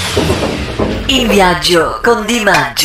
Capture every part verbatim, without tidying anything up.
In viaggio con Di Maggio.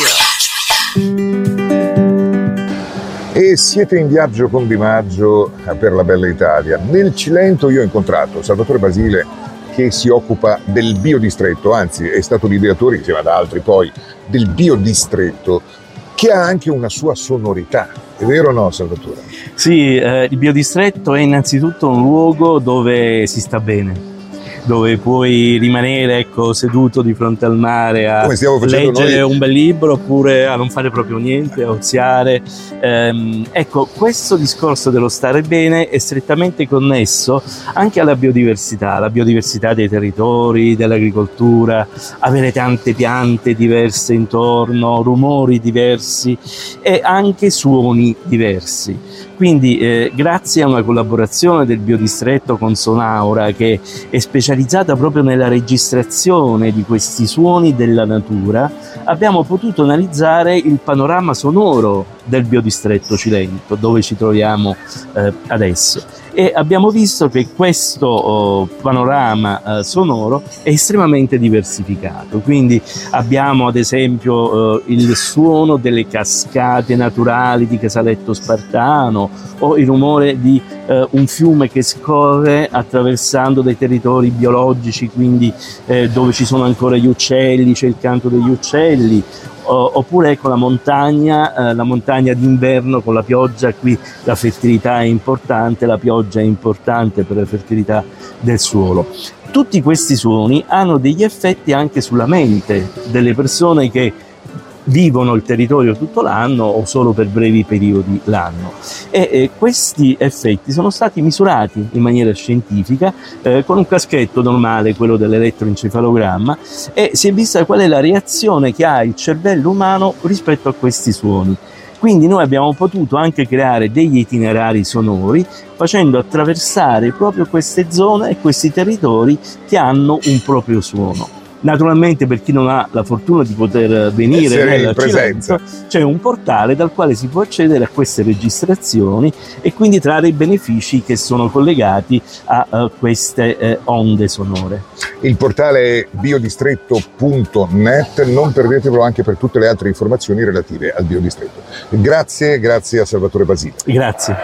E siete in viaggio con Di Maggio per la bella Italia. Nel Cilento io ho incontrato Salvatore Basile, che si occupa del biodistretto, anzi è stato l'ideatore, insieme ad altri poi, del biodistretto, che ha anche una sua sonorità. È vero o no, Salvatore? Sì, eh, il biodistretto è innanzitutto un luogo dove si sta bene, dove puoi rimanere, ecco, seduto di fronte al mare a leggere noi un bel libro, oppure a non fare proprio niente, a oziare. Ehm, ecco, questo discorso dello stare bene è strettamente connesso anche alla biodiversità, la biodiversità dei territori, dell'agricoltura, avere tante piante diverse intorno, rumori diversi e anche suoni diversi. Quindi eh, grazie a una collaborazione del biodistretto con Sonaura, che è specializzata proprio nella registrazione di questi suoni della natura, abbiamo potuto analizzare il panorama sonoro del biodistretto Cilento, dove ci troviamo eh, adesso. E abbiamo visto che questo oh, panorama eh, sonoro è estremamente diversificato. Quindi abbiamo ad esempio eh, il suono delle cascate naturali di Casaletto Spartano, o il rumore di eh, un fiume che scorre attraversando dei territori biologici, quindi eh, dove ci sono ancora gli uccelli, c'è il canto degli uccelli. Oppure ecco la montagna, eh, la montagna d'inverno con la pioggia. Qui la fertilità è importante, la pioggia è importante per la fertilità del suolo. Tutti questi suoni hanno degli effetti anche sulla mente delle persone che vivono il territorio tutto l'anno o solo per brevi periodi l'anno, e eh, questi effetti sono stati misurati in maniera scientifica eh, con un caschetto normale, quello dell'elettroencefalogramma, e si è vista qual è la reazione che ha il cervello umano rispetto a questi suoni. Quindi noi abbiamo potuto anche creare degli itinerari sonori, facendo attraversare proprio queste zone e questi territori che hanno un proprio suono. Naturalmente, per chi non ha la fortuna di poter venire nella Cilento, c'è un portale dal quale si può accedere a queste registrazioni e quindi trarre i benefici che sono collegati a uh, queste uh, onde sonore. Il portale è biodistretto punto net, non perdetevelo anche per tutte le altre informazioni relative al biodistretto. Grazie, grazie a Salvatore Basile. Grazie.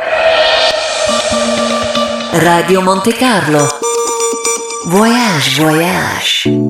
Radio Monte Carlo. Voyage, voyage.